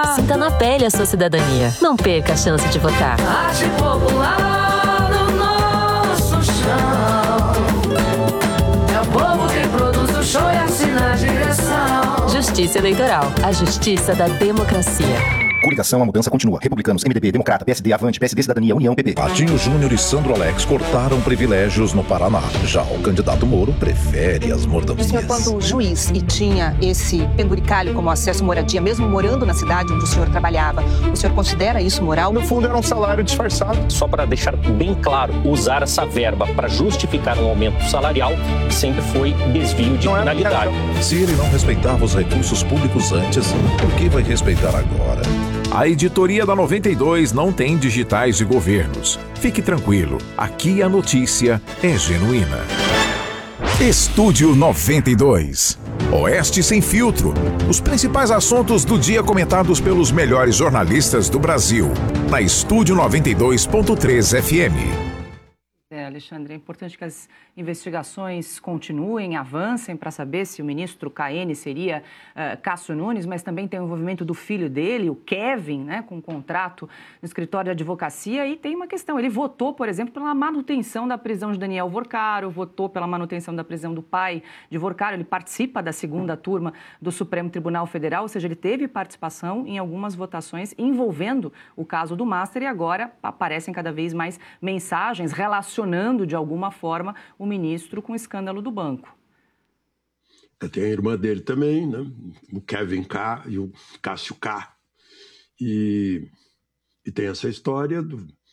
Sinta na pele a sua cidadania. Não perca a chance de votar. Arte popular do nosso chão. É o povo que produz o show e assina a direção. Justiça Eleitoral. A justiça da democracia. Coligação, a mudança continua. Republicanos, MDB, Democrata, PSD, Avante, PSD, Cidadania, União, PP. Patinho Júnior e Sandro Alex cortaram privilégios no Paraná. Já o candidato Moro prefere as mordomias. O senhor, quando juiz e tinha esse penduricalho como acesso à moradia, mesmo morando na cidade onde o senhor trabalhava, o senhor considera isso moral? No fundo, era um salário disfarçado. Só para deixar bem claro, usar essa verba para justificar um aumento salarial sempre foi desvio de finalidade. Se ele não respeitava os recursos públicos antes, por que vai respeitar agora? A editoria da 92 não tem digitais de governos. Fique tranquilo, aqui a notícia é genuína. Estúdio 92. Oeste Sem Filtro. Os principais assuntos do dia comentados pelos melhores jornalistas do Brasil. Na Estúdio 92.3 FM. Alexandre, é importante que as investigações continuem, avancem para saber se o ministro KN seria Cássio Nunes, mas também tem o envolvimento do filho dele, o Kevin, né, com um contrato no escritório de advocacia. E tem uma questão, ele votou, por exemplo, pela manutenção da prisão de Daniel Vorcaro, votou pela manutenção da prisão do pai de Vorcaro, ele participa da segunda turma do Supremo Tribunal Federal, ou seja, ele teve participação em algumas votações envolvendo o caso do Master e agora aparecem cada vez mais mensagens relacionando de alguma forma o ministro com o escândalo do banco. Tem a irmã dele também, né? O Kevin K e o Cássio K. E tem essa história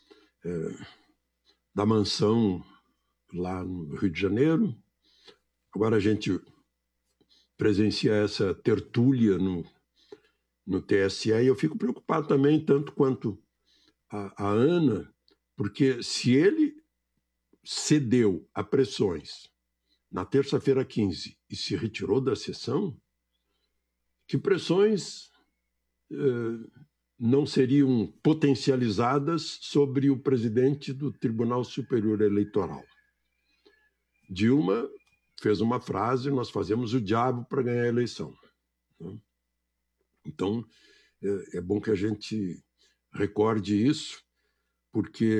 da mansão lá no Rio de Janeiro. Agora a gente presencia essa tertúlia no TSE e eu fico preocupado também, tanto quanto a Ana, porque se ele cedeu a pressões na terça-feira 15 e se retirou da sessão, que pressões não seriam potencializadas sobre o presidente do Tribunal Superior Eleitoral? Dilma fez uma frase: nós fazemos o diabo para ganhar a eleição. Então, é bom que a gente recorde isso, porque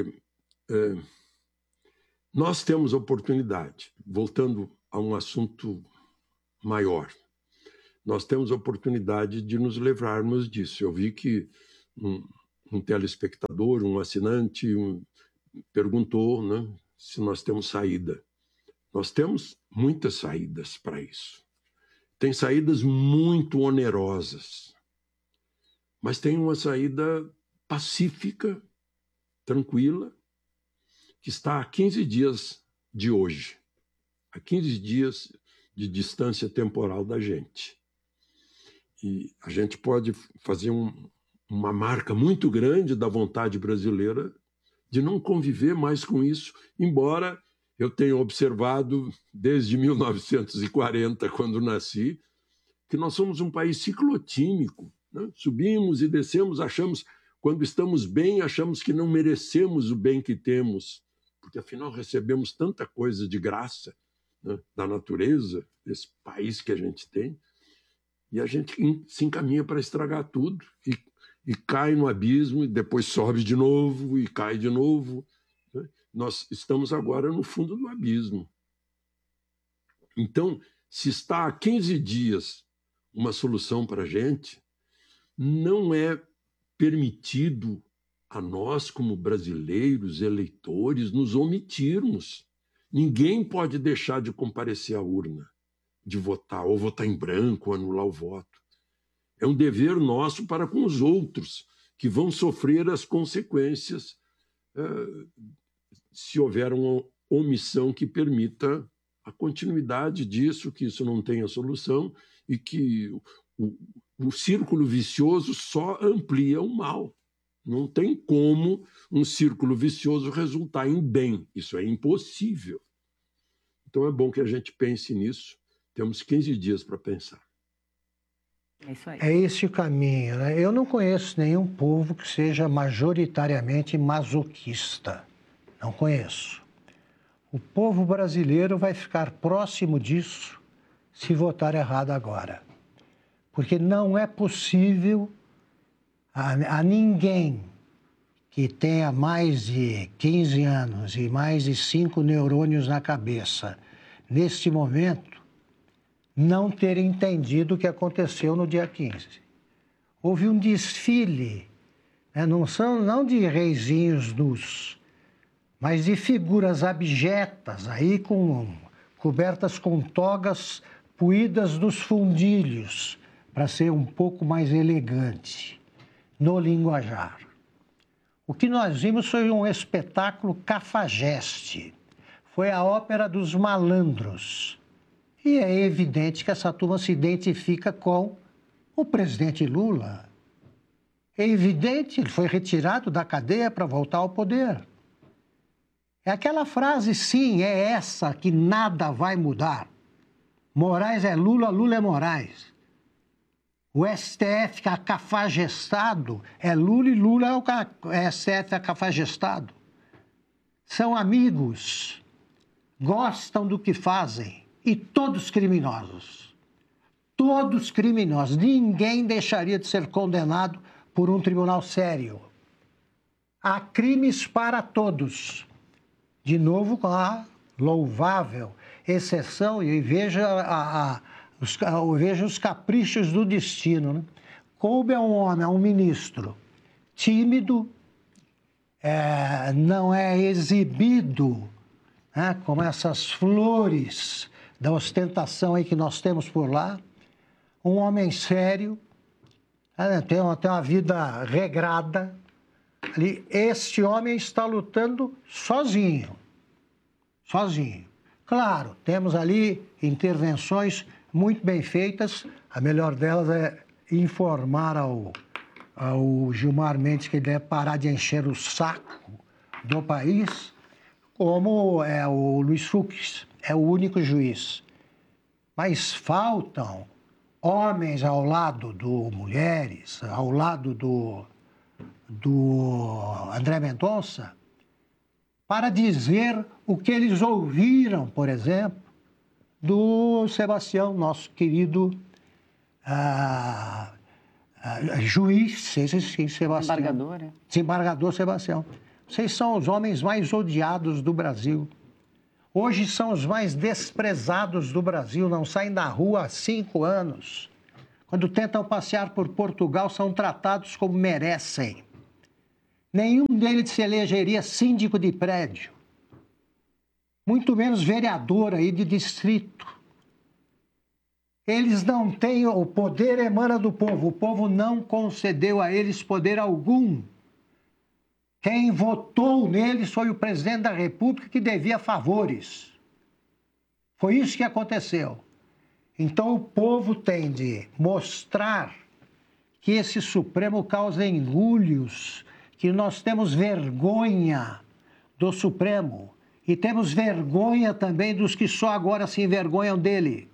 nós temos oportunidade, voltando a um assunto maior, nós temos oportunidade de nos livrarmos disso. Eu vi que um telespectador, um assinante, perguntou, né, se nós temos saída. Nós temos muitas saídas para isso. Tem saídas muito onerosas, mas tem uma saída pacífica, tranquila, que está a 15 dias de hoje, a 15 dias de distância temporal da gente. E a gente pode fazer uma marca muito grande da vontade brasileira de não conviver mais com isso, embora eu tenha observado desde 1940, quando nasci, que nós somos um país ciclotímico, né? Subimos e descemos, achamos, quando estamos bem, achamos que não merecemos o bem que temos, porque afinal recebemos tanta coisa de graça, né, da natureza, desse país que a gente tem, e a gente se encaminha para estragar tudo, e cai no abismo, e depois sobe de novo, e cai de novo. Né? Nós estamos agora no fundo do abismo. Então, se está há 15 dias uma solução para a gente, não é permitido a nós, como brasileiros, eleitores, nos omitirmos. Ninguém pode deixar de comparecer à urna, de votar, ou votar em branco, ou anular o voto. É um dever nosso para com os outros, que vão sofrer as consequências se houver uma omissão que permita a continuidade disso, que isso não tenha solução e que o círculo vicioso só amplia o mal. Não tem como um círculo vicioso resultar em bem. Isso é impossível. Então é bom que a gente pense nisso. Temos 15 dias para pensar. É isso aí. É esse o caminho, né? Eu não conheço nenhum povo que seja majoritariamente masoquista. Não conheço. O povo brasileiro vai ficar próximo disso se votar errado agora. Porque não é possível a ninguém que tenha mais de 15 anos e mais de 5 neurônios na cabeça, neste momento, não ter entendido o que aconteceu no dia 15. Houve um desfile, né? Não de reizinhos nus, mas de figuras abjetas, aí cobertas com togas puídas dos fundilhos, para ser um pouco mais elegante no linguajar. O que nós vimos foi um espetáculo cafajeste. Foi a ópera dos malandros. E é evidente que essa turma se identifica com o presidente Lula. É evidente, ele foi retirado da cadeia para voltar ao poder. É aquela frase, sim, é essa, que nada vai mudar. Moraes é Lula, Lula é Moraes. O STF acafagestado é Lula e Lula é o STF acafagestado. São amigos, gostam do que fazem e todos criminosos. Todos criminosos. Ninguém deixaria de ser condenado por um tribunal sério. Há crimes para todos. De novo, com a louvável exceção, e veja os caprichos do destino, né? Coube a um homem, a um ministro tímido, não é exibido, né, como essas flores da ostentação aí que nós temos por lá, um homem sério, tem uma vida regrada. Ali, este homem está lutando sozinho. Claro, temos ali intervenções muito bem feitas. A melhor delas é informar ao Gilmar Mendes que ele deve parar de encher o saco do país, como é o Luiz Fux, é o único juiz. Mas faltam homens ao lado do mulheres, ao lado do André Mendonça, para dizer o que eles ouviram, por exemplo, do Sebastião, nosso querido juiz, sim, Sebastião. Desembargador, né? Desembargador Sebastião. Vocês são os homens mais odiados do Brasil. Hoje são os mais desprezados do Brasil, não saem da rua há 5 anos. Quando tentam passear por Portugal, são tratados como merecem. Nenhum deles se elegeria síndico de prédio, muito menos vereador aí de distrito. Eles não têm, o poder emana do povo, o povo não concedeu a eles poder algum. Quem votou neles foi o presidente da República, que devia favores. Foi isso que aconteceu. Então o povo tem de mostrar que esse Supremo causa engulhos, que nós temos vergonha do Supremo e temos vergonha também dos que só agora se envergonham dele.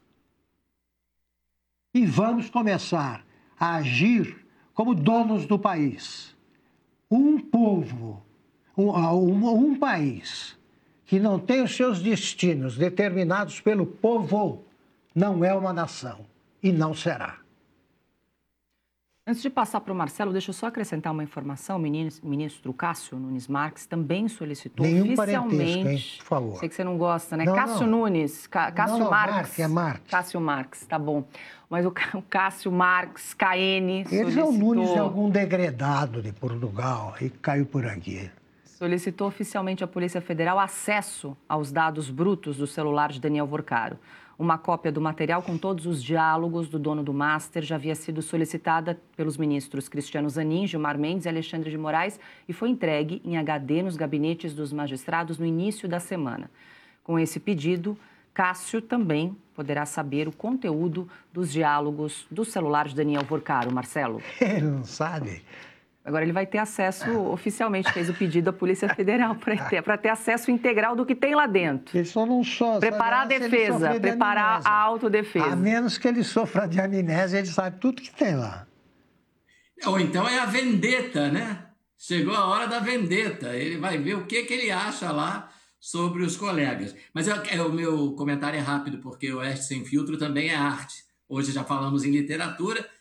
E vamos começar a agir como donos do país. Um povo, um país que não tem os seus destinos determinados pelo povo não é uma nação e não será. Antes de passar para o Marcelo, deixa eu só acrescentar uma informação. O ministro Cássio Nunes Marques também solicitou oficialmente... Hein? Por favor. Sei que você não gosta, né? Não, Cássio Nunes, Cássio Marques. É Marques. Cássio Marques, tá bom. Mas o Cássio Marques, KN, Ele é o Nunes de algum degredado de Portugal e caiu por aqui. Solicitou oficialmente à Polícia Federal acesso aos dados brutos do celular de Daniel Vorcaro. Uma cópia do material com todos os diálogos do dono do Master já havia sido solicitada pelos ministros Cristiano Zanin, Gilmar Mendes e Alexandre de Moraes e foi entregue em HD nos gabinetes dos magistrados no início da semana. Com esse pedido, Cássio também poderá saber o conteúdo dos diálogos do celular de Daniel Vorcaro. Marcelo? Ele não sabe. Agora ele vai ter acesso, oficialmente fez o pedido à Polícia Federal para ter acesso integral do que tem lá dentro. Ele só não sofre. Preparar a defesa, preparar a autodefesa. A menos que ele sofra de amnésia, ele sabe tudo que tem lá. Ou então é a vendetta, né? Chegou a hora da vendetta. Ele vai ver o que ele acha lá sobre os colegas. Mas o meu comentário é rápido, porque o Oeste Sem Filtro também é arte. Hoje já falamos em literatura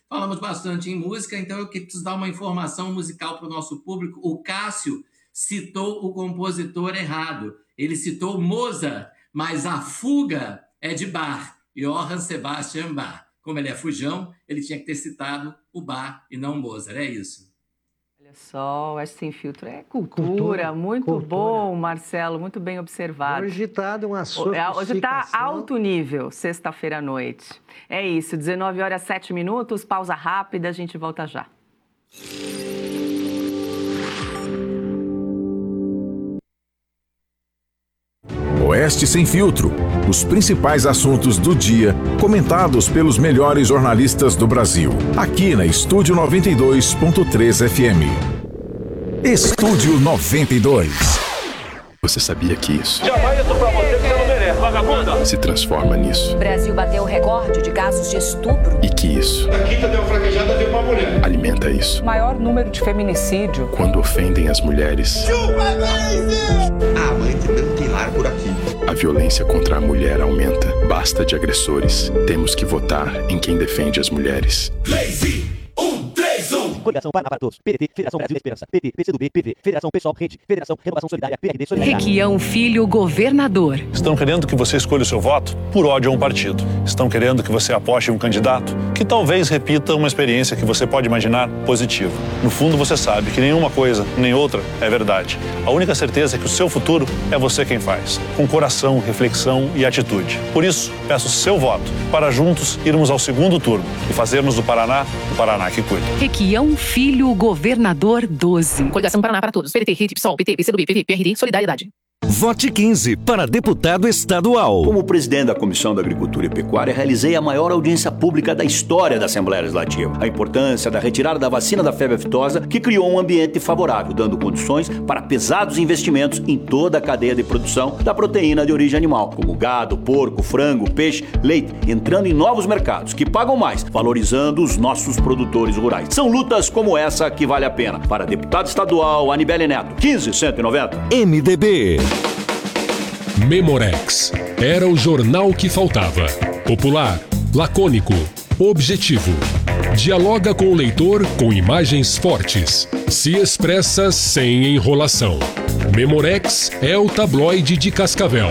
falamos bastante em música, então eu preciso dar uma informação musical para o nosso público. O Cássio citou o compositor errado. Ele citou Mozart, mas a fuga é de Bach, Johann Sebastian Bach. Como ele é fujão, ele tinha que ter citado o Bach e não Mozart, é isso. Olha só, o Oeste Sem Filtro é cultura. Muito bom, Marcelo, muito bem observado. Hoje está uma sofisticação. Hoje está alto nível, sexta-feira à noite. É isso, 19h07, pausa rápida, a gente volta já. Oeste Sem Filtro. Os principais assuntos do dia, comentados pelos melhores jornalistas do Brasil. Aqui na Estúdio 92.3 FM. Estúdio 92. Você sabia que isso jamais isso pra você que você não merece, vagabunda. se transforma nisso? O Brasil bateu o recorde de casos de estupro. E que isso A quinta deu fraquejada, veio uma mulher. alimenta isso? O maior número de feminicídio. Quando ofendem as mulheres, A mãe não tem lar por aqui. a violência contra a mulher aumenta. Basta de agressores. Temos que votar em quem defende as mulheres. Coligação Paraná para Todos, PDT, Federação Brasil da Esperança, PT, PCdoB, PV, Federação Pessoal Rede, Federação Renovação Solidária, PRD, Solidariedade. Requião Filho, governador. Estão querendo que você escolha o seu voto por ódio a um partido. Estão querendo que você aposte em um candidato que talvez repita uma experiência que você pode imaginar positiva. No fundo, você sabe que nenhuma coisa nem outra é verdade. A única certeza é que o seu futuro é você quem faz, com coração, reflexão e atitude. Por isso, peço seu voto para juntos irmos ao segundo turno e fazermos do Paraná o Paraná que cuida. Requião Filho, governador 12. Coligação Paraná para Todos, PDT, RED, PSOL, PT, PCdoB, PV, PRD, Solidariedade. Vote 15 para deputado estadual. Como presidente da Comissão da Agricultura e Pecuária, realizei a maior audiência pública da história da Assembleia Legislativa. A importância da retirada da vacina da febre aftosa, que criou um ambiente favorável, dando condições para pesados investimentos em toda a cadeia de produção da proteína de origem animal, como gado, porco, frango, peixe, leite, entrando em novos mercados que pagam mais, valorizando os nossos produtores rurais. São lutas como essa que vale a pena. Para deputado estadual, Anibele Neto, 15190. MDB. Memorex. Era o jornal que faltava. Popular, lacônico, objetivo. Dialoga com o leitor com imagens fortes. Se expressa sem enrolação. Memorex é o tabloide de Cascavel.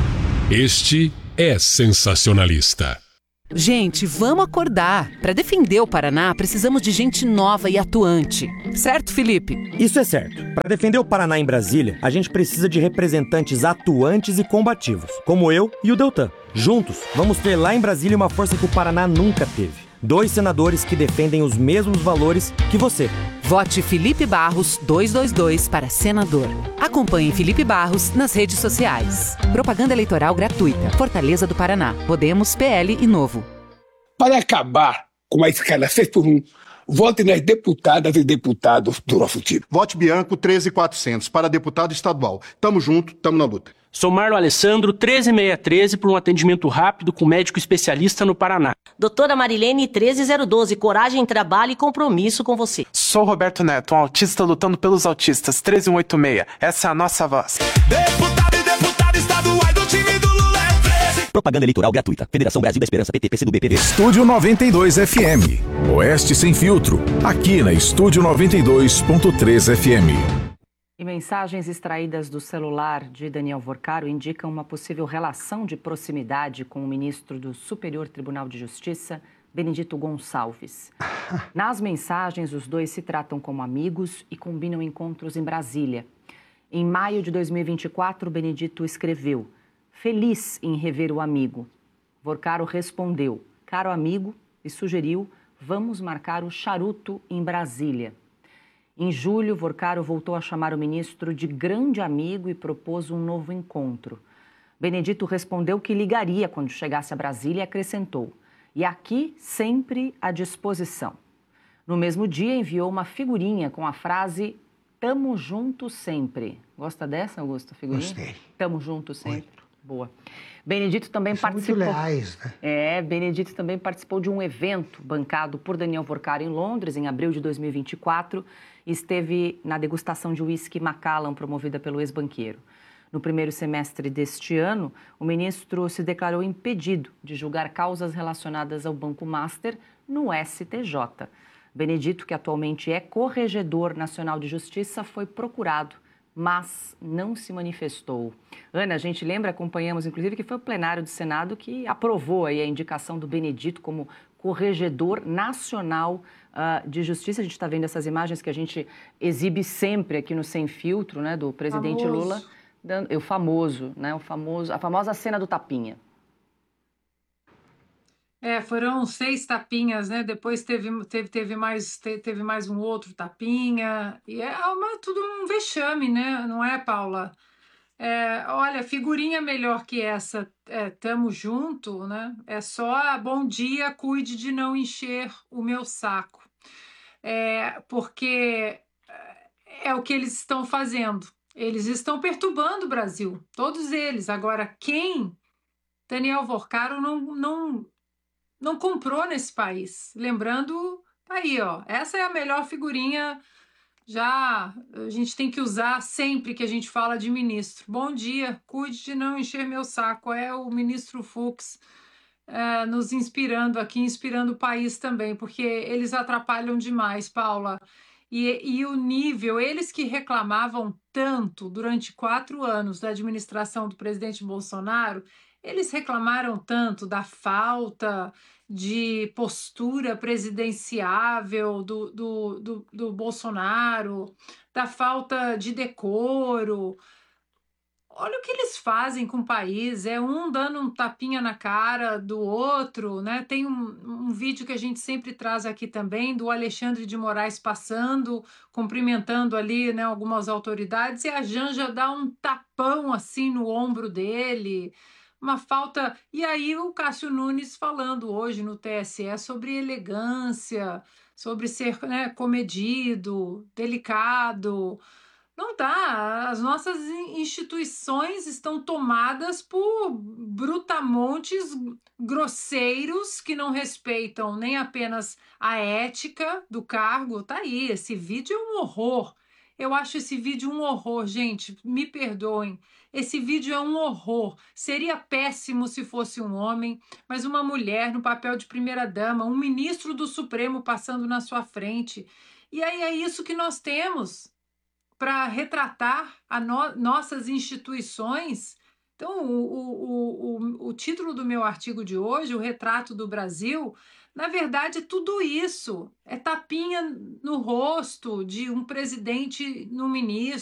Este é sensacionalista. Gente, vamos acordar. Para defender o Paraná, precisamos de gente nova e atuante. Certo, Felipe? Isso é certo. Para defender o Paraná em Brasília, a gente precisa de representantes atuantes e combativos, como eu e o Deltan. Juntos, vamos ter lá em Brasília uma força que o Paraná nunca teve. 2 senadores que defendem os mesmos valores que você. Vote Felipe Barros 222 para senador. Acompanhe Felipe Barros nas redes sociais. Propaganda eleitoral gratuita. Fortaleza do Paraná. Podemos, PL e Novo. Para acabar com a escala 6x1, vote nas deputadas e deputados do nosso time. Vote Bianco 13400 para deputado estadual. Tamo junto, tamo na luta. Sou Marlon Alessandro, 13613, por um atendimento rápido com médico especialista no Paraná. Doutora Marilene, 13012, coragem, trabalho e compromisso com você. Sou Roberto Neto, um autista lutando pelos autistas, 13186. Essa é a nossa voz. Deputado e deputada estaduais do time do Lula é 13. Propaganda eleitoral gratuita. Federação Brasil da Esperança, PT, PCdoB, PV. Estúdio 92 FM. Oeste Sem Filtro. Aqui na Estúdio 92.3 FM. E mensagens extraídas do celular de Daniel Vorcaro indicam uma possível relação de proximidade com o ministro do Superior Tribunal de Justiça, Benedito Gonçalves. Nas mensagens, os dois se tratam como amigos e combinam encontros em Brasília. Em maio de 2024, Benedito escreveu: "Feliz em rever o amigo." Vorcaro respondeu: "Caro amigo", e sugeriu: "Vamos marcar o charuto em Brasília." Em julho, Vorcaro voltou a chamar o ministro de grande amigo e propôs um novo encontro. Benedito respondeu que ligaria quando chegasse a Brasília e acrescentou: "E aqui sempre à disposição." No mesmo dia, enviou uma figurinha com a frase "Tamo junto sempre." Gosta dessa, Augusto, figurinha? Gostei. Tamo junto sempre. Muito. Boa. Benedito também participou. Muito leais, né? Benedito também participou de um evento bancado por Daniel Vorcaro em Londres, em abril de 2024, e esteve na degustação de uísque Macallan, promovida pelo ex-banqueiro. No primeiro semestre deste ano, o ministro se declarou impedido de julgar causas relacionadas ao Banco Master, no STJ. Benedito, que atualmente é Corregedor Nacional de Justiça, foi procurado, mas não se manifestou. Ana, a gente lembra, acompanhamos inclusive que foi o plenário do Senado que aprovou aí a indicação do Benedito como Corregedor Nacional de Justiça. A gente está vendo essas imagens que a gente exibe sempre aqui no Sem Filtro, né, do presidente Lula, a famosa cena do tapinha. Foram 6 tapinhas, né? Depois teve mais um outro tapinha. E tudo um vexame, né? Não é, Paula? Olha, figurinha melhor que essa, tamo junto, né? É só bom dia, cuide de não encher o meu saco. Porque é o que eles estão fazendo. Eles estão perturbando o Brasil, todos eles. Agora, quem Daniel Vorcaro não comprou nesse país? Lembrando, aí, ó, essa é a melhor figurinha. Já a gente tem que usar sempre que a gente fala de ministro. Bom dia, cuide de não encher meu saco. É o ministro Fux nos inspirando aqui, inspirando o país também, porque eles atrapalham demais, Paula. E o nível, eles que reclamavam tanto durante 4 anos da administração do presidente Bolsonaro, eles reclamaram tanto da falta de postura presidenciável do Bolsonaro, da falta de decoro. Olha o que eles fazem com o país, um dando um tapinha na cara do outro, né? Tem um vídeo que a gente sempre traz aqui também, do Alexandre de Moraes passando, cumprimentando ali, né, algumas autoridades, e a Janja dá um tapão assim no ombro dele, uma falta... E aí o Cássio Nunes falando hoje no TSE sobre elegância, sobre ser, né, comedido, delicado... Não dá, as nossas instituições estão tomadas por brutamontes grosseiros que não respeitam nem apenas a ética do cargo. Tá aí, esse vídeo é um horror. Eu acho esse vídeo um horror, gente, me perdoem. Esse vídeo é um horror. Seria péssimo se fosse um homem, mas uma mulher no papel de primeira-dama, um ministro do Supremo passando na sua frente. E aí é isso que nós temos para retratar nossas instituições. Então, o título do meu artigo de hoje, O Retrato do Brasil, na verdade é tudo isso. É tapinha no rosto de um presidente no ministro.